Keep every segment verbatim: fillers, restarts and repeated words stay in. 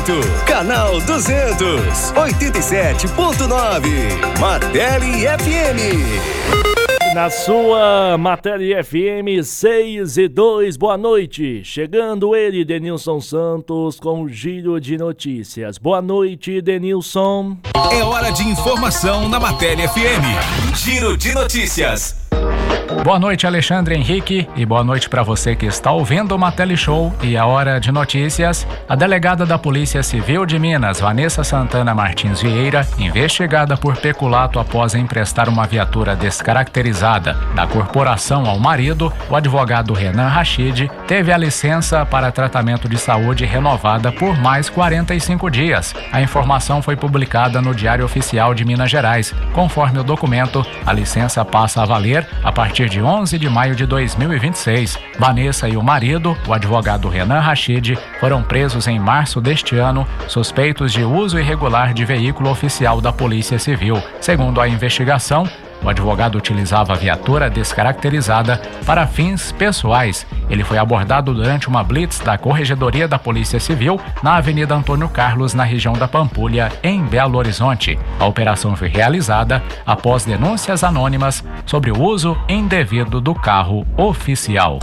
oito, canal duzentos, oitenta e sete ponto nove, Martelli F M. Na sua Martelli F M seis e dois, boa noite. Chegando ele, Denilson Santos, com o giro de notícias. Boa noite, Denilson. É hora de informação na Martelli F M. Giro de notícias. Boa noite, Alexandre Henrique, e boa noite para você que está ouvindo o Martelli Show e a Hora de Notícias. A delegada da Polícia Civil de Minas, Vanessa Santana Martins Vieira, investigada por peculato após emprestar uma viatura descaracterizada da corporação ao marido, o advogado Renan Rachid, teve a licença para tratamento de saúde renovada por mais quarenta e cinco dias. A informação foi publicada no Diário Oficial de Minas Gerais. Conforme o documento, a licença passa a valer a partir de onze de maio de dois mil e vinte e seis. Vanessa e o marido, o advogado Renan Rachid, foram presos em março deste ano, suspeitos de uso irregular de veículo oficial da Polícia Civil. Segundo a investigação, o advogado utilizava a viatura descaracterizada para fins pessoais. Ele foi abordado durante uma blitz da Corregedoria da Polícia Civil na Avenida Antônio Carlos, na região da Pampulha, em Belo Horizonte. A operação foi realizada após denúncias anônimas sobre o uso indevido do carro oficial.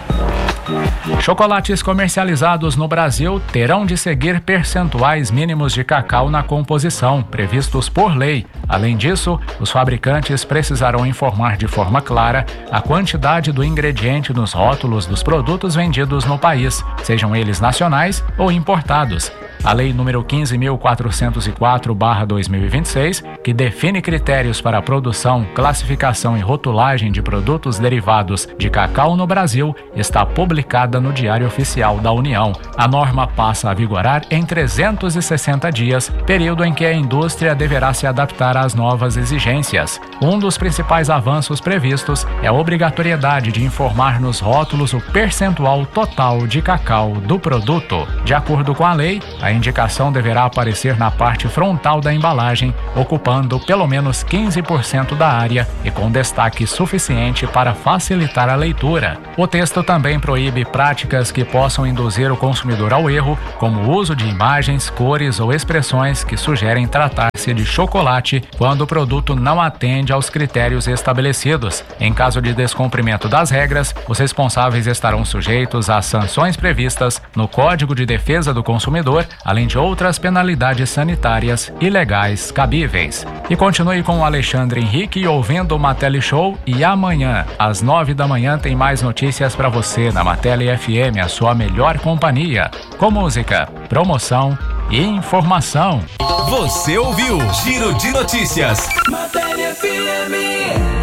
Chocolates comercializados no Brasil terão de seguir percentuais mínimos de cacau na composição, previstos por lei. Além disso, os fabricantes precisarão informar de forma clara a quantidade do ingrediente nos rótulos dos produtos vendidos no país, sejam eles nacionais ou importados. A Lei número quinze mil quatrocentos e quatro barra dois mil e vinte e seis, que define critérios para a produção, classificação e rotulagem de produtos derivados de cacau no Brasil, está publicada no Diário Oficial da União. A norma passa a vigorar em trezentos e sessenta dias, período em que a indústria deverá se adaptar às novas exigências. Um dos principais avanços previstos é a obrigatoriedade de informar nos rótulos o percentual total de cacau do produto. De acordo com a lei, a indicação deverá aparecer na parte frontal da embalagem, ocupando pelo menos quinze por cento da área e com destaque suficiente para facilitar a leitura. O texto também proíbe práticas que possam induzir o consumidor ao erro, como o uso de imagens, cores ou expressões que sugerem tratar-se de chocolate quando o produto não atende aos critérios estabelecidos. Em caso de descumprimento das regras, os responsáveis estarão sujeitos às sanções previstas no Código de Defesa do Consumidor, além de outras penalidades sanitárias e legais cabíveis. E continue com o Alexandre Henrique ouvindo o Martelli Show, e amanhã, às nove da manhã, tem mais notícias para você na Martelli F M, a sua melhor companhia, com música, promoção e informação. Você ouviu Giro de Notícias. Martelli F M.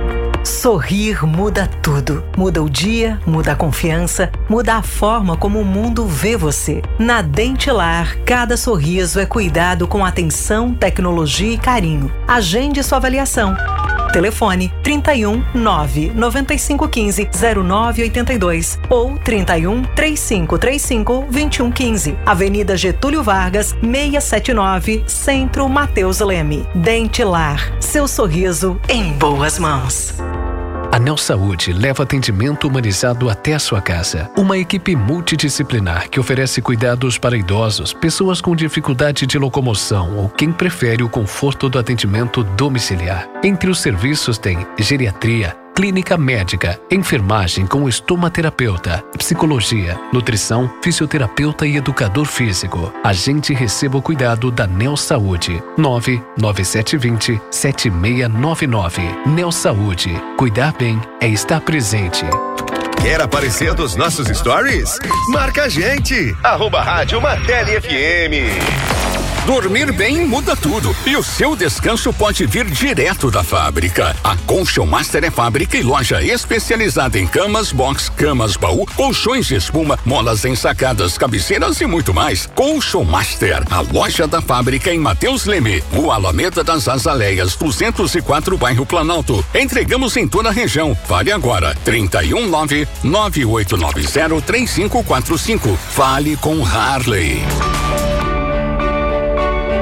Sorrir muda tudo. Muda o dia, muda a confiança, muda a forma como o mundo vê você. Na Dentilar, cada sorriso é cuidado com atenção, tecnologia e carinho. Agende sua avaliação. Telefone trinta e um, nove, noventa e cinco, quinze, zero nove oitenta e dois ou trinta e um, trinta e cinco, trinta e cinco, vinte e um, quinze. Avenida Getúlio Vargas, seiscentos e setenta e nove, Centro Mateus Leme. Dentilar, seu sorriso em boas mãos. A Neo Saúde leva atendimento humanizado até a sua casa. Uma equipe multidisciplinar que oferece cuidados para idosos, pessoas com dificuldade de locomoção ou quem prefere o conforto do atendimento domiciliar. Entre os serviços tem geriatria, clínica médica, enfermagem com estomaterapeuta, psicologia, nutrição, fisioterapeuta e educador físico. Agende e receba o cuidado da Neo Saúde. nove nove sete dois zero, sete seis nove nove. Neo Saúde. Cuidar bem é estar presente. Quer aparecer nos nossos stories? Marca a gente! Arroba Rádio Martelli F M. Dormir bem muda tudo e o seu descanso pode vir direto da fábrica. A Colchão Master é fábrica e loja especializada em camas, box, camas, baú, colchões de espuma, molas ensacadas, cabeceiras e muito mais. Colchão Master, a loja da fábrica em Mateus Leme, Rua Alameda das Azaleias, duzentos e quatro, bairro Planalto. Entregamos em toda a região. Fale agora, trinta e um, nove, nove oito nove zero, três cinco quatro cinco. Fale com Harley.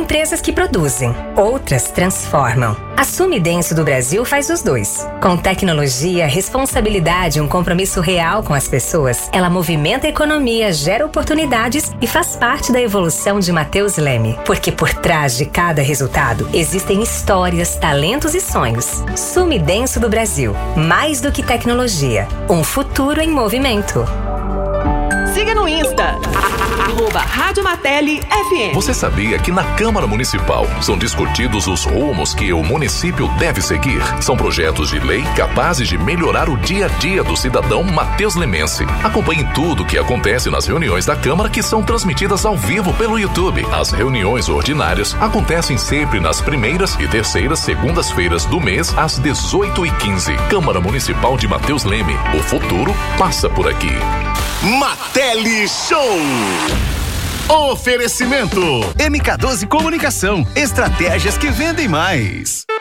empresas que produzem, outras transformam. A Sumidenso do Brasil faz os dois. Com tecnologia, responsabilidade e um compromisso real com as pessoas, ela movimenta a economia, gera oportunidades e faz parte da evolução de Matheus Leme. Porque por trás de cada resultado, existem histórias, talentos e sonhos. Sumidenso do Brasil. Mais do que tecnologia. Um futuro em movimento. Siga no Insta, arroba Rádio Martelli F M. Você sabia que na Câmara Municipal são discutidos os rumos que o município deve seguir? São projetos de lei capazes de melhorar o dia a dia do cidadão Matheus Lemense. Acompanhe tudo o que acontece nas reuniões da Câmara, que são transmitidas ao vivo pelo YouTube. As reuniões ordinárias acontecem sempre nas primeiras e terceiras segundas-feiras do mês, às dezoito e quinze. Câmara Municipal de Matheus Leme. O futuro passa por aqui. Martelli Show. Oferecimento M K doze Comunicação. Estratégias que vendem mais.